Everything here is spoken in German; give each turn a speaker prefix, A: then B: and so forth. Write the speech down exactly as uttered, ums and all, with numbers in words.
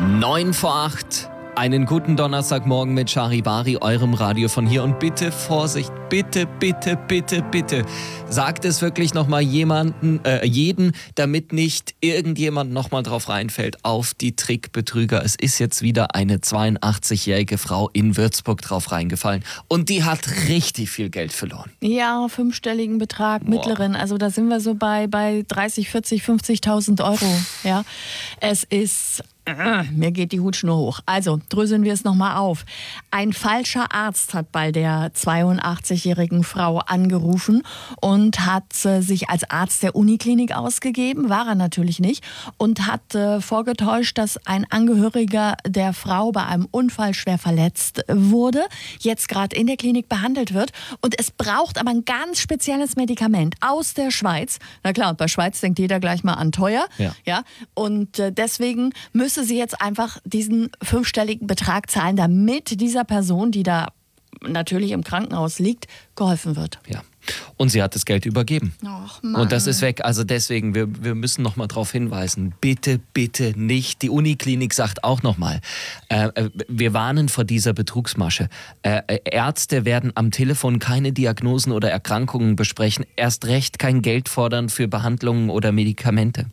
A: Neun vor acht. Einen guten Donnerstagmorgen mit Charivari, eurem Radio von hier. Und bitte Vorsicht, bitte, bitte, bitte, bitte. Sagt es wirklich nochmal jemanden, äh, jeden, damit nicht irgendjemand nochmal drauf reinfällt, auf die Trickbetrüger. Es ist jetzt wieder eine zweiundachtzigjährige Frau in Würzburg drauf reingefallen. Und die hat richtig viel Geld verloren.
B: Ja, fünfstelligen Betrag,
A: Boah.
B: mittleren. Also da sind wir so bei, bei dreißig, vierzig, fünfzigtausend Euro. Ja, es ist... Mir geht die Hutschnur hoch. Also, dröseln wir es nochmal auf. Ein falscher Arzt hat bei der zweiundachtzigjährigen Frau angerufen und hat äh, sich als Arzt der Uniklinik ausgegeben, war er natürlich nicht, und hat äh, vorgetäuscht, dass ein Angehöriger der Frau bei einem Unfall schwer verletzt wurde, jetzt gerade in der Klinik behandelt wird. Und es braucht aber ein ganz spezielles Medikament aus der Schweiz. Na klar, bei Schweiz denkt jeder gleich mal an teuer.
A: Ja.
B: Ja, und äh, deswegen müssen sie jetzt einfach diesen fünfstelligen Betrag zahlen, damit dieser Person, die da natürlich im Krankenhaus liegt, geholfen wird.
A: Ja. Und sie hat das Geld übergeben.
B: Ach, Mann.
A: Und das ist weg. Also deswegen, wir, wir müssen noch mal darauf hinweisen, bitte, bitte nicht. Die Uniklinik sagt auch noch mal, äh, wir warnen vor dieser Betrugsmasche. Äh, Ärzte werden am Telefon keine Diagnosen oder Erkrankungen besprechen, erst recht kein Geld fordern für Behandlungen oder Medikamente.